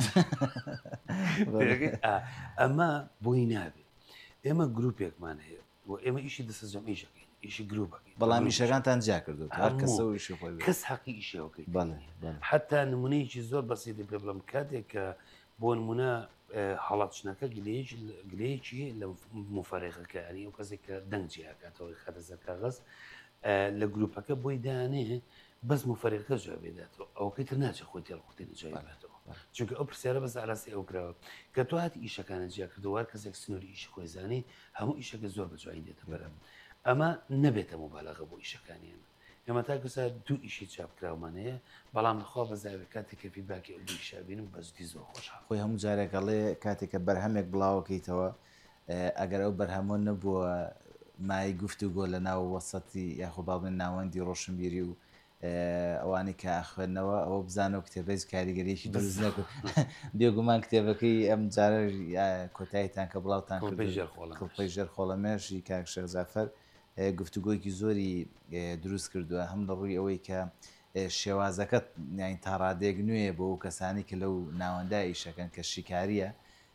ئەمە بۆی نابێت ئێمە گروپێکمان هەیە و ئێمە ئیشی دەستە جەمعیشەکەین ئیشی گرروپەکەی بەڵام ئیشەکانتان جیا کردو هەر کەسە و ئیشی خۆی کەس حەقی ئیشەوەکەی بەڵێ بەڵێ حتا نمونەیەکی زۆر بەسیتی پێ بڵم کاتێک کە بۆ نمونە هەڵاتچنەکە گلەیەکی لە مفارێقەکەیانی و کەسێک کە دەنگجی هاکاتەوەی خەتەزە کاغز لە گرروپەکە بۆی دانێ بەس مفارێقەکە جواب بێداتەوە ئەوکەی تر ناچە خۆی تێڵخوتێنە جوابێتەوە چونکە ئەو پرسیارە بەس ئاراسی ئەو کراوە کە تو هاتی ئیشەکانە جیا کردووار کەسێک سنووری ئیشی خۆی زانی هەموو ئیشەکە زۆر بە جوایی دێتە بەرە ئەمە نەبێتە مبالەغە بۆ ئیشەکانیان ئێمە تا کەسا دوو ئیشی چاپکراومانەیە بەڵام نخوا بەزاوێت کاتێک کە فیدباکی ئەو دوو ئیشابینم بەزودی زۆر خۆشحاڵ خۆی هەموو جارێکەڵێ کاتێککە بەرهەمێک بڵاوەکەیتەوە ئەگەر ئەو بەرهەمۆ نەبووە مای گفتوگۆ لە ناو وەسەتی یاخۆ باڵێن ناوەندی ڕۆشنبیری و ئەوانی کە ئاخوێندنەوە ئەوە بزانە و کتێبەی کاریگەریشی دروست نەکرد بێگومان کتێبەکەی ئەم جارە کۆتاییتان کە بڵاوتان کڵپەی ژێر خۆڵەمێژی کاک شێخ زافەر گفتوگۆیەکی زۆری دروست کردووە هەم لە ڕووی ئەوەی کە شێوازەکەت یانی تا ڕادێک نوێ بۆ ئەو کەسانی کە لەو ناوەندای ئیشەکەن کە شیکاریە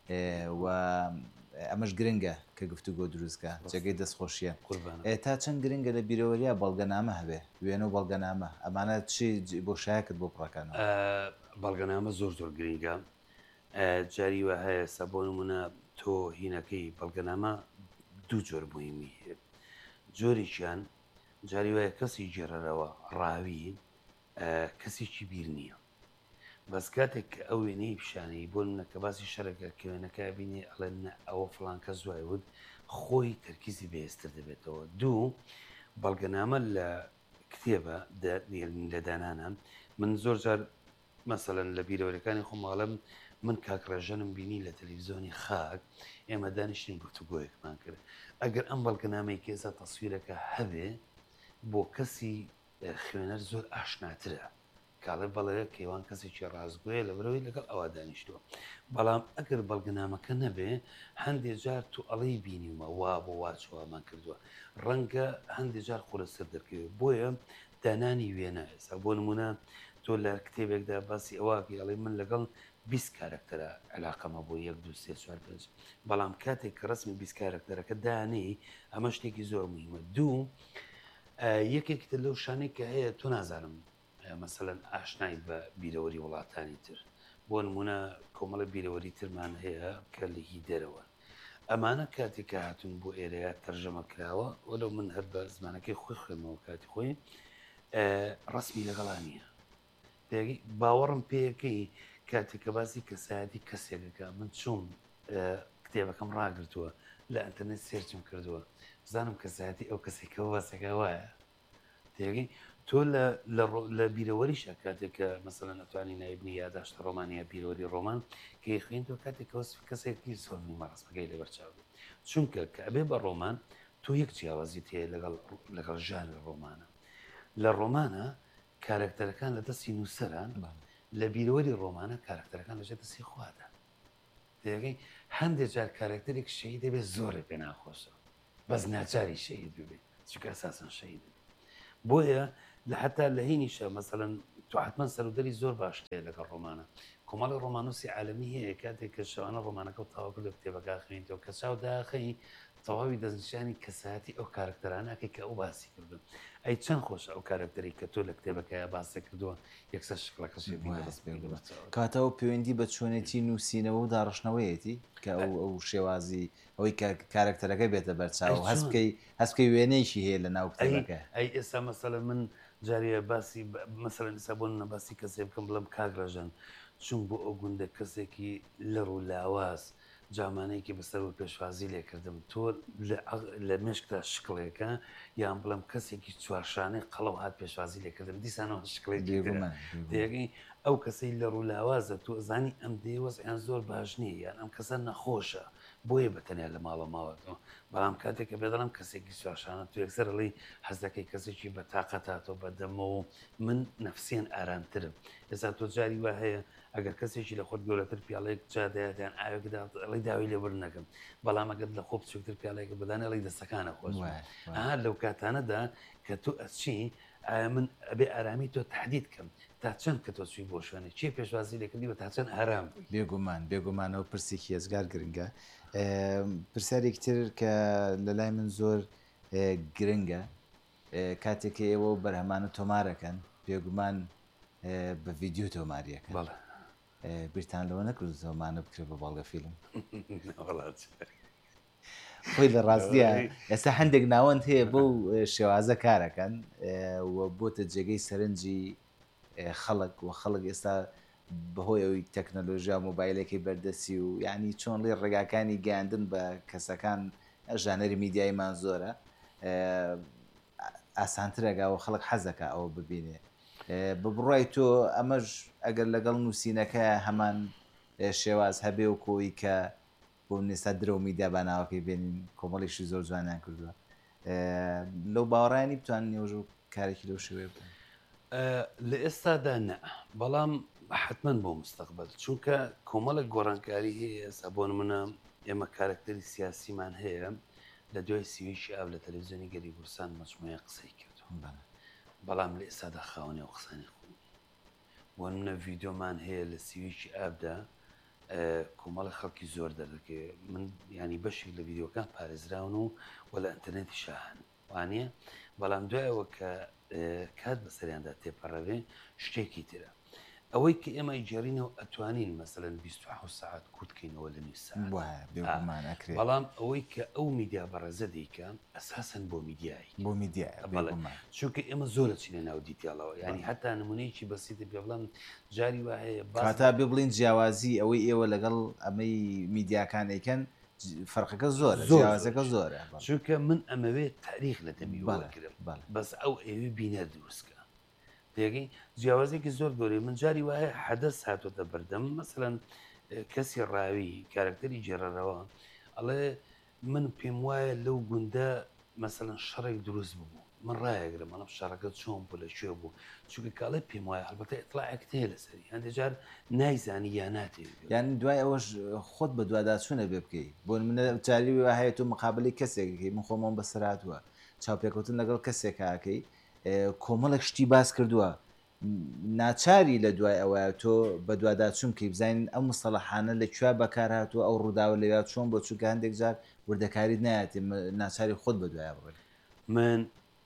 و ئەمەش گرنگە کە گفتوگۆ دروستکە جێگەی دەستخۆشیە تا چەند گرنگە لە بیرەوەریە بەڵگەنامە هەبێ وێنە و بەڵگەنامە ئەمانە چی بۆ شایەکت بۆ پڕەکانەوە بەڵگەنامە زۆر زۆر گرنگە جاری وە هەیە سە بۆ نمونە تۆ هینەکەی بەڵگەنامە دوو جۆر بوویمی هەیە جۆرێکیان جاری وایە کەسی جێرەرەوە ڕاوی کەسێکی بیر نییە بەس کاتێک ئەو وێنەی پیشانەی بۆ منە کە باسی شەرەکە کەوێنەکە بینێ ئەڵێن ئەوە فڵانکە زوای وت خۆی تەرکیزی بەهێزتر دەبێتەوە دوو بەڵگەنامە لە کتێبە لە دانانە من زۆر جار مەسەلەن لە بیرەوەریەکانی خۆماڵم من کاکڕێژەنم بینی لە تەلەڤیزیۆنی خاک ئێمە دانیشتین گفتوگۆیەکمان کرد ئەگەر ئەم بەڵگەنامەی کێزە تەسویرەکە هەبێ بۆ کەسی خوێنەر زۆر ئاشناترە کاڵێ بەڵێ کەیوان کەسێکی ڕازگوۆیە لە بەرەوەی لەگەڵ ئەوە دانیشتووە بەڵام ئەگەر بەڵگەنامەکە نەبێ هەندێک جار تو ئەڵەی بینیمە وا بۆ واچەوەمان کردووە ڕەنگە هەندێک جار خۆرە سەر دەکەوێت بۆیە دانانی وێنە ئێستا بۆ نمونە تۆ لە کتێبێکدا باسی ئەوواکی ئەڵێ من لەگەڵ بیست کارکتەرە علاقەمە بۆ یەک دو سێ چوار پێنج بەڵام کاتێک کە ڕسمی بیست کارکتەرەکە دانەی ئەمە شتێکی زۆر مهمە دوو یەکێکتر لەو شانێک کە هەیە تۆ نازانم مەسەلەن ئاشنای بە بیرەوەری وڵاتانی تر بۆ نمونە کۆمەڵە بیرەوەری ترمان هەیە کە لە هی دەرەوە ئەمانە کاتێک کە هاتون بۆ ئێرەیە تەرجەمە کراوە وەلو من هەر بە زمانەکەی خۆی خوێمەوە کاتی خۆی ڕسمی لەگەڵا نییە باوەڕم پێەکەی کاتێک کە باسی کەسایەتی کەسێکەکە من چوم کتێبەکەم ڕاگرتووە لە ئەتەرنێت سێرچم کردووە زانم کەسایەتی ئەو کەسێکەوە باسەکە وایە تێگەی تۆ لە بیرەوەریشە کاتێک کە مەسەلەن ئەتوانی نایبنی یاداشتە ڕۆمانیا بیرەوەری ڕۆمان کە خوێن تۆ کاتێک کەسێکی زۆر نیمە ڕستمەکەی لەبەرچاو چونکە کە ئەبێ بە ڕۆمان تۆ یەک جیاوازیت هەیە لەگەڵ ژان ڕۆمانە لە ڕۆمانە کارکتەرەکان لە دەستی نووسەران لە بیرەوەری ڕۆمانە کارکتەرەکان لەژێ دەستی خوادا دەگەی هەندێک جار کارکتەرێک شەهید دەبێت زۆرە پێ ناخۆشە بەس ناچاری شەهید ببێت چونکە ئەساساً شەهید بێت بۆیە لە حتا لە هینیشە مەسەلەن تو حتمما سەرودەری زۆر باشتەیە لەگەڵ ڕۆمانە کۆمەڵی ڕۆمانوسی عالەمی هەیە کاتێک کە شەوانە ڕۆمانەکە و تاوا کردو کتێبەکە خوێنیتەوە کە چاو داخەی تەواوی دەستنیشانی کەسایەتی ئەو کارکتەرانەکەی کە ئەو باسی کردن ئەی چەند خۆشە ئەو کارکتەری کە تۆ لە کتێبەکەیە باسە کردووە یەکسەر شکڵەکەشی کاتەوە پەیوەندی بە چۆنێتی نووسینەوە و داڕشنەوەیەتی کە ئەو ئەو شێوازی ئەوەی کارکتەرەکە بێتە بەرچاو هەستکەی هەستکەی وێنەیەکی هەیە لە ناو کتێبەکە ئەی ئێستا مەسەلە من جاریە باسی مەسەلەن ئێستا بۆ نەباسی کەسێ بکەم بڵم کاگڕەژەن چون بۆ ئەو گوندە کەسێکی لەڕ و لاواز جامانەیەکی بەسەر و پێشوازی لێکردم تۆ لە مشکدا شکڵێکە یان بڵم کەسێکی چوارشانەی قەڵەو هات پێشوازی لێکردم دیسانەوە شکڵی دێگەی ئەو کەسەی لە ڕوولاوازە تۆ زانی ئەم دێوەزیان زۆر باش نییە یان ئەم کەسە نەخۆشە بۆیە بەتەنیا لە ماڵە ماوەتەوە بەڵام کاتێککە بێدەڵم کەسێکی چوارشانە تو یەکسەرڵی حەزەکەی کەسێکی بە تااقەتاتەوە بەدەمەوە من نەفسیان ئارامترم ئێستا تۆ جاری وا هەیە ئەگەر کەسێکی لە خۆت گەورەتر پیاڵەیەک جادایەتیان ئاوێکداڵی داوای لێ بەرنەکەم بەڵام ئەگەر لە خۆ بچووکتر پیاڵەیەکە بدانە ئەڵی دەستەکانە خۆش ئا لەو کاتانەدا کە تۆ ئەچی من ئەبێ ئارامی تۆ تهدید کەم تا چەند کە تۆ چوی بۆ شوێنێ چی پێشوازی لێکردی بە تا چەند ئارام بێگومان بێگومانەوە پرسێکی هێزگار گرنگە پرسیارێکی تر کە لە لای من زۆر گرنگە کاتێکی ئێوە بەرهەمانە تۆمارەکەن پێگومان بە ڤیددیو تۆماریەکە بەڵێ بیرتان لەوە نەکرد زەمانە بکرێت بە باڵگە فیلم وڵات خۆی لە ڕاستیە ئێستا هەندێک ناوەند هەیە بۆ شێوازە کارەکەن و بۆتە جێگەی سەرنجی خەڵک و خەڵک ئێستا بەهۆی ئەوی تەکنەلۆژیا مۆبایلەکەی بەردەسی و ینی چۆن لێ ڕێگاکانی گەاندن بە کەسەکان ژانەری میدیایمان زۆرە ئاسانترەگاوە خەڵک حەزەکە ئەوە ببینێ بە بڕای تۆ ئەمەش ئەگەر لەگەڵ نووسینەکە هەمان شێواز هەبێ و کۆی کە بۆ نێستا درە و میدیا باناوەکەی بێنین کۆمەڵێکی زۆر جوانیان کردووە لەو باوەڕانی بتوان نێوژ و کارێکی لەو شوێ بکەن لە ئێستادا نە بەڵام حتمما بۆ مستەقبل چونکە کۆمەڵە گۆڕانکاری هەیە ئێستا بۆ نمونە ئێمە کارکتەری سیاسیمان هەیە لە دوای سیویشی ئاو لە تەلەڤیزیۆنی گەری بورسان مەجموعە قسەی کردو بەڵام لە ئێستادا خاوەنی و قسانی خوێنی بۆ نمونە ڤیددیۆمان هەیە لە سیویشی ئابدا کۆمەڵی خەڵکی زۆر دەردەکێ من ینی بەشێک لە ڤیددیۆکان پارێزراون و وە لە ئەتەرنێتی شاهن وانە بەڵام دوایەوە کە کات بەسەریاندا تێپەڕەوێ شتێکی ترە ئەوەی کە ئێمە ئیجارینەوە ئەتوانین مەسەرەن بیست و حەوت سەعات کووتکەینەوە لە نیسان بەڵام ئەوەی کە ئەو میدیا بەڕێزە دیکە ئەساسەن بۆ میدیایی بۆ میدیا چونکە ئێمە زۆرە چینە ناو دیتیاڵەوە ینی هەتا نمونەیەکی بەسیتە پێ بڵم جاری وایە باتا بێ بڵین جیاوازی ئەوەی ئێوە لەگەڵ ئەمەی میدیاکان ئەیکەن فەرقەکە زۆرە جیاوازەکە زۆرە چونکە من ئەمەوێت تاریخ لە دەمی وەرگرم بەس ئەو ئێوی بینەر دروستکە دێگەی جیاوازێکی زۆر گەورەی من جاری وایە حەدەس هاتوۆتە بەردەم مەسەرەن کەسی ڕاوی کارکتەری جێرەرەوە ئەڵێ من پێم وایە لەو گوندە مەسەرەن شەڕێک دروست ببوو من ڕایەگرم ئەڵم شارەکە چۆن بوو لە کوێ بوو چونکە کاڵێ پێم وایە هەڵبەتە ئەتڵاعێک تێ لەسەری هەندێک جار نایزانی یا ناتێ یان دوای ئەوەش خۆت بە دوواداچوونە بێ بکەی بۆ منە جاری وە هەیە و مقابلی کەسێکی من خۆمەوە بەسەراتوە چاوپێکوتن لەگەڵ کەسێکاکەی کۆمەڵێک شتی باس کردووە ناچاری لە دوای ئەوە تۆ بە دوواداچوون کەی بزانین ئەو مستەڵەحانە لەکوێ بەکارهاتوە ئەو ڕووداوە لەوێ چۆن بۆ چووکە هەندێک جار وردەکاری نایەتی ناچاری خۆت بە دوای بڕێ من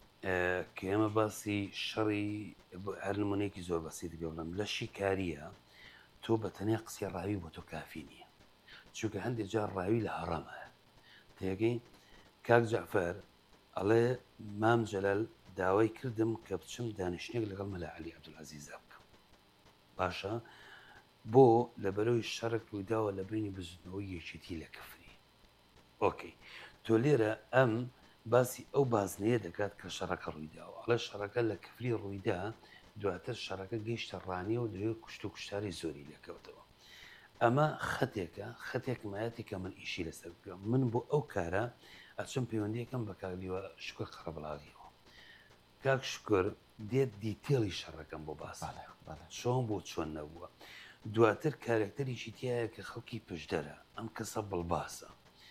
کە ئێمە باسی شەڕی هەر نمونەیەکی زۆر بەسیتی پێ بڵم لە شیکاریە تۆ بە تەنیا قسەی ڕاوی بۆ تۆ کافی نییە چونکە هەندێک جار ڕاوی لە هەڕەمە تێگەی کاک جەعفەر ئەڵێ مام جەلال داوای کردم کە بچم دانیشتێک لەگەڵ مەلا عەلی عەبدولعەزیزا بکەم باشە بۆ لەبەرەوەی شەڕێک ڕوویداوە لە بینی بزوتنەوەی یەکێتی لە کەفری ئۆکەی تۆ لێرە ئەم باسی ئەو بازنەیە دەکات کە شەڕەکە ڕوویداوە ئەڵە شەڕەکە لە کەفری ڕوویدا دواتر شەڕەکە گەیشتە ڕانیە و لەوێ کوشت و کوشتاری زۆری لەکەوتەوە ئەمە خەتێکە خەتێک مایەتی کە من ئیشی لەسەر بکەم من بۆ ئەو کارە ئەچم پەیوەندیەکەم بە کاگلیوە شکر قەرەبڵاغیەوە کاک شکر دێت دیتێڵی شەڕەکەم بۆ باس چۆن بۆ چۆن نەبووە دواتر کارکتەریشی تایە کە خەڵکی پشدەرە ئەم کەسە بڵباسە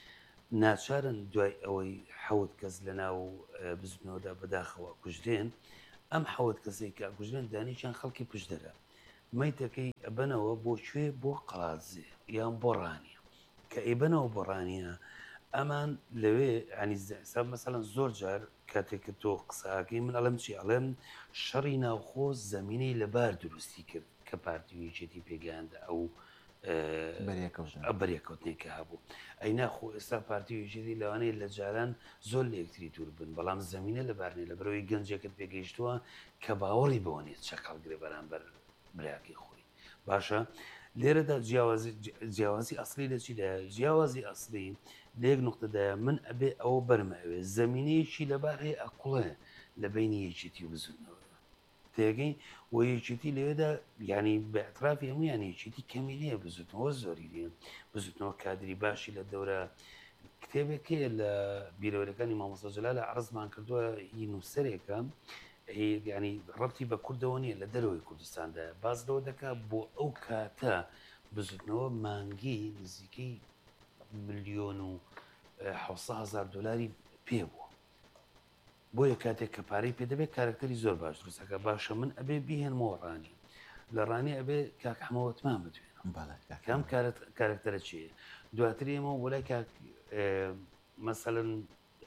ناچارن دوای ئەوەی حەوت کەس لە ناو بزنەوەدا بەداخەوە کوژدێن ئەم حەوت کەسێک کە کوژدێن دانیشان خەڵکی پشدەرە مەیتەکەی ئەبەنەوە بۆ کوێ بۆ قەڵاتزێ یان بۆ ڕانیە کە ئەیبەنەوە بۆ ڕانیە ئەمان لەوێ ئەنیزەساب مەسەڵەن زۆر جار کاتێککە تۆ قساکەی من ئەڵم چی ئەڵێم شەڕی ناوخۆ زەمینەی لەبار دروستی کرد کە پارتیویچێتی پێگەیاندا ئەو بەریەکەوتنێکە هەبوو ئەی ناخۆ ئێستا پارتیویژێتی لەوانەیە لە جاران زۆر لە یەکتری دوور بن بەڵام زەمینە لەبارنێ لە بەرەوەی گەنجێکت پێگەیشتووە کە باوەڕی بەوەنێت چەقەڵگرێ بەرامبەر براکی خۆی باشە لێرەدا جیاوازی ئەسلی لە چیدا جیاوازی ئەسلی لە یەک نقطەدایە من ئەبێ ئەوە بەرمەوێ زەمینەیەکی لەبار هەیە ئەقوڵێ لە بینی یەکێتی و بزنەوە تێگەی و یەکێتی لەوێدا ینی بەعترافی هەموو یان یەکێتی کەمیلیە بزوتنەوە زۆری لێ بزوتنەوە کادری باشی لە دەورە کتێبێکەیە لە بیرەوەەکانی مامۆستا جەلال لە عەرزمان کردووە هی نووسەرێکە ینی ڕەتی بە کوردەوە نیە لە دەرەوەی کوردستاندا باز لەوە دەکات بۆ ئەو کاتە بزوتنەوە مانگی نزیکەی ملیۆن و حوسە هەزار دلاری پێ بووە بۆیە کاتێک کە پارەی پێ دەبێت کارکتەری زۆر باش دروستەکە باشە من ئەبێ بیهێنمەوە ڕانی لە ڕانی ئەبێ کاک حەمەوەتمان بتوێنم کام کارکتەرە چیە دواتر ئێمە وەلای کاک مەسەڵەن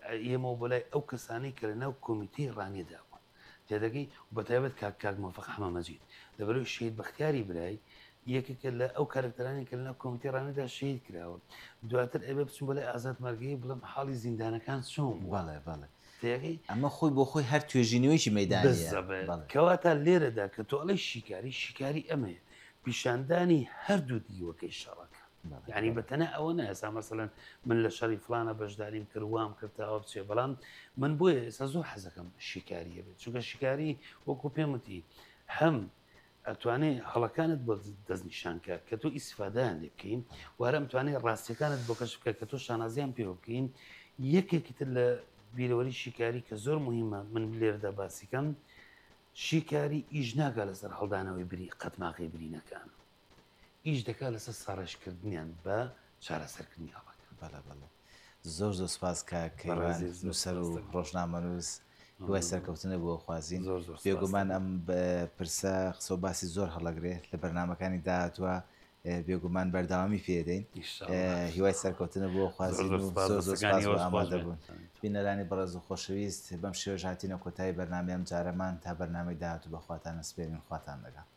ئێمە بۆ لای ئەو کەسانی کە لە ناو کۆمیتەی ڕانێدا بوون تێدەگەی بە تایبەت کاک کاک مۆفق حەمامەجید لەبەرەوەی شەید بەختیاری برای یەکێکە لە ئەو کارکتەرانی کە لە ناو کۆمیتەی ڕانێدا شەید کراوە دواتر ئەبێ بچون بۆ لای ئازاد مەرگەی بڵم حاڵی زیندانەکان چۆن بەڵێ بەڵێ تێگەی ئەمە خۆی بۆ خۆی هەر توێژینەوەیکی مەدانە کەواتە لێرەدا کە تۆڵی شیکاری شیکاری ئەمەیە پیشاندانی هەردوو دیوەکەی شەڕەکە یعنی بەتەنە ئەوە نەسا مەسەن من لە شەڕی فلانە بەشداریم کردوام کردەوە بچێ بەڵام من بۆیە ئێستا زۆر حەزەکەم شیکاریە بێت چونکە شیکاری وەکو پێمەتی هەم ئەتوانێت هەڵەکانت بۆ دەستنیشانکە کە تۆ ئیسفادایان لێ بکەین وارە ئەمتوانێت ڕاستیەکانت بۆ کەش بکە کە تۆ شانازیان پێ بکەین یەکێکتر لە بیرەوەری شیکاری کە زۆر مهمە من لێرەدا باسیکەم شیکاری ئیش ناگا لەسەر هەڵدانەوەی بری قەتماقی برینەکان ئیش دەکات لەسەر ساڕێژکردنیان بە چارەسەرکردنی هەڵەکە بەڵێ بەڵێ زۆر زۆر سپاس کە کەیوان نووسەر و ڕۆژنامەنووس دوای سەرکەوتنە بۆ خوازیین بێگومان ئەم پرسە قسە و باسی زۆر هەڵەگرێت لە بەرنمەکانی داهاتوە بێگومان بەرداوامی پێدەین هیوای سەرکەوتنە بۆ خوازیین و زۆر زۆر سپاس بۆ ئامادە بوون بینەرانی بەڕێز و خۆشەویست بەم شێوەژ هاتینە کۆتایی بەرنامەیەم جارەمان تا بەرنامەی داهاتوو بەخواتان سپێرین خواتان لەگەڵ